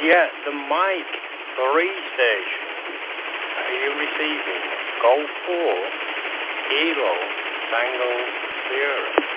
Yeah, the Mike 3 station. Are you receiving? Golf 4, Kilo, Tango, Sierra.